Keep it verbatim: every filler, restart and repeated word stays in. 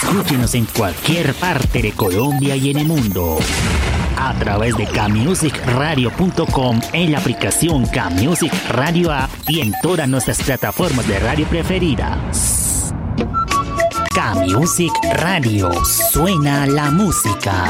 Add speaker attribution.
Speaker 1: Escúchenos en cualquier parte de Colombia y en el mundo a través de camusic radio punto com, en la aplicación Camusic Radio App y en todas nuestras plataformas de radio preferidas. Camusic Radio, suena la música.